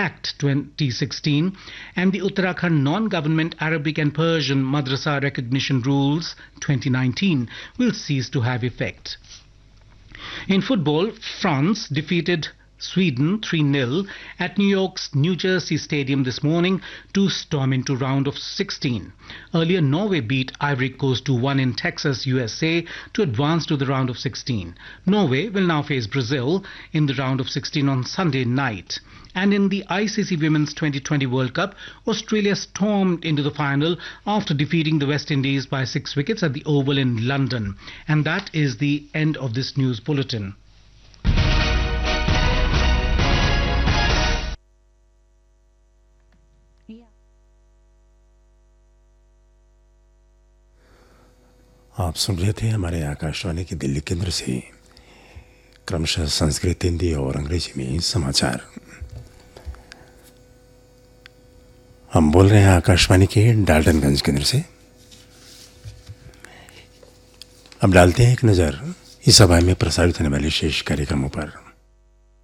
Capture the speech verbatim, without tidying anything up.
Act twenty sixteen and the Uttarakhand Non-Government Arabic and Persian Madrasa Recognition Rules twenty nineteen will cease to have effect. In football, France defeated Sweden three nil at New York's New Jersey Stadium this morning to storm into round of sixteen. Earlier, Norway beat Ivory Coast two one in Texas, U S A to advance to the round of sixteen. Norway will now face Brazil in the round of sixteen on Sunday night. And in the I C C Women's twenty twenty World Cup, Australia stormed into the final after defeating the West Indies by six wickets at the Oval in London. And that is the end of this news bulletin. आप सुन रहे थे हमारे आकाशवाणी के दिल्ली केंद्र से क्रमशः संस्कृत, हिंदी और अंग्रेजी में समाचार। हम बोल रहे हैं आकाशवाणी के डाल्टनगंज केंद्र से। अब डालते हैं एक नज़र इस सभा में प्रसारित होने वाले शेष कार्यक्रमों पर।